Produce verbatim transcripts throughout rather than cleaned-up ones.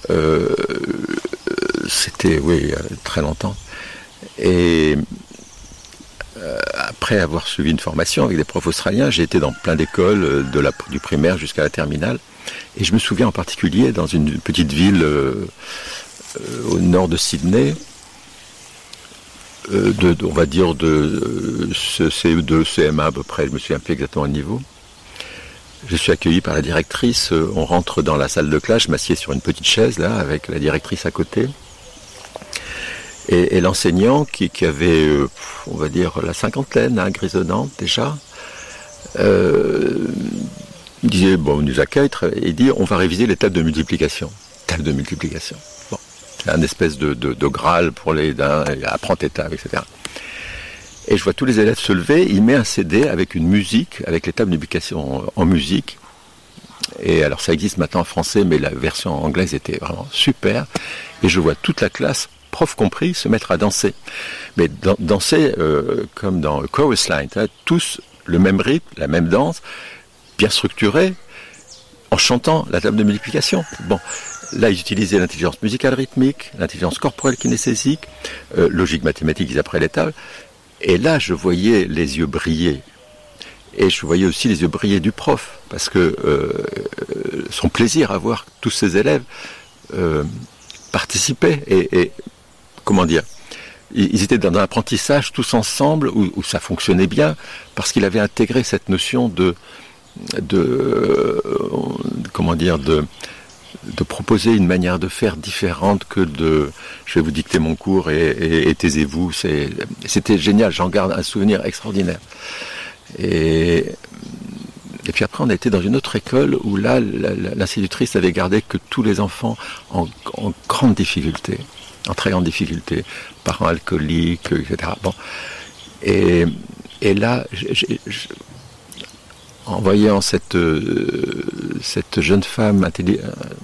Euh, c'était, oui, très longtemps. Et euh, après avoir suivi une formation avec des profs australiens, j'ai été dans plein d'écoles, de la, du primaire jusqu'à la terminale. Et je me souviens en particulier dans une petite ville euh, euh, au nord de Sydney, euh, de, de, on va dire de euh, C E deux, C M A à peu près, je me souviens plus exactement le niveau. Je suis accueilli par la directrice, on rentre dans la salle de classe, je m'assieds sur une petite chaise là, avec la directrice à côté. Et, et l'enseignant qui, qui avait, euh, on va dire, la cinquantaine, hein, grisonnante déjà, euh, disait, bon, on nous accueille, et dit, on va réviser les tables de multiplication. Tables de multiplication. Bon, c'est un espèce de, de, de Graal pour les, d'un, apprends tes tables, et cetera. Et je vois tous les élèves se lever, il met un C D avec une musique, avec les tables de multiplication en, en musique. Et alors ça existe maintenant en français, mais la version anglaise était vraiment super. Et je vois toute la classe, prof compris, se mettre à danser. Mais dan- danser euh, comme dans Chorus Line, hein, tous le même rythme, la même danse, bien structurée, en chantant la table de multiplication. Bon, là ils utilisaient l'intelligence musicale rythmique, l'intelligence corporelle kinesthésique, euh, logique mathématique, ils apprenaient les tables. Et là, je voyais les yeux briller. Et je voyais aussi les yeux briller du prof. Parce que euh, son plaisir à voir tous ses élèves euh, participer et, et comment dire, ils étaient dans un apprentissage tous ensemble où, où ça fonctionnait bien parce qu'il avait intégré cette notion de de euh, comment dire de de proposer une manière de faire différente que de je vais vous dicter mon cours et, et, et taisez-vous. C'est, c'était génial, j'en garde un souvenir extraordinaire. Et, et puis après on a été dans une autre école où là la, la, l'institutrice avait gardé que tous les enfants en, en grande difficulté, en très grande difficulté, parents alcooliques, et cetera. Bon. Et, et là, j'ai, j'ai, j'ai, en voyant cette, euh, cette jeune femme intelligente,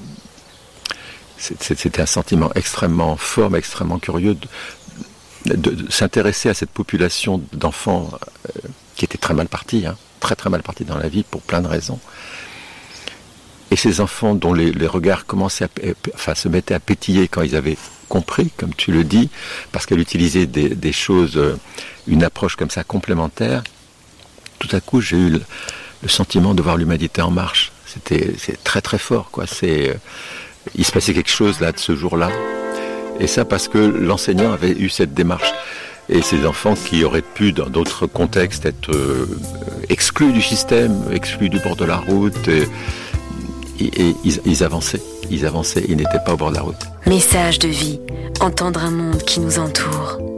c'était un sentiment extrêmement fort, mais extrêmement curieux de, de, de s'intéresser à cette population d'enfants euh, qui était très mal partie, hein, très très mal partie dans la vie pour plein de raisons. Et ces enfants dont les, les regards commençaient à, enfin, se mettaient à pétiller quand ils avaient compris, comme tu le dis, parce qu'elle utilisait des, des choses, une approche comme ça complémentaire. Tout à coup, j'ai eu le, le sentiment de voir l'humanité en marche. C'était, c'est très très fort, quoi. C'est, il se passait quelque chose là de ce jour-là. Et ça parce que l'enseignant avait eu cette démarche. Et ces enfants qui auraient pu, dans d'autres contextes, être euh, exclus du système, exclus du bord de la route, et, et, et ils, ils avançaient, ils avançaient, ils n'étaient pas au bord de la route. Message de vie, entendre un monde qui nous entoure.